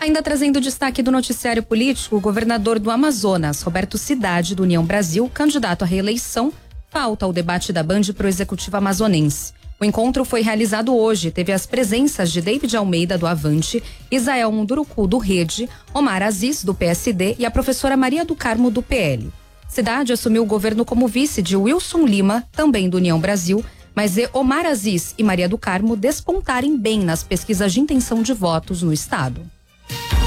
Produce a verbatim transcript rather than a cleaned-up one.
Ainda trazendo destaque do noticiário político, o governador do Amazonas, Roberto Cidade, do União Brasil, candidato à reeleição, falta ao debate da Band para o Executivo amazonense. O encontro foi realizado hoje, teve as presenças de David Almeida, do Avante, Isael Munduruku, do Rede, Omar Aziz, do P S D e a professora Maria do Carmo, do P L. Cidade assumiu o governo como vice de Wilson Lima, também do União Brasil, mas vê Omar Aziz e Maria do Carmo despontarem bem nas pesquisas de intenção de votos no estado.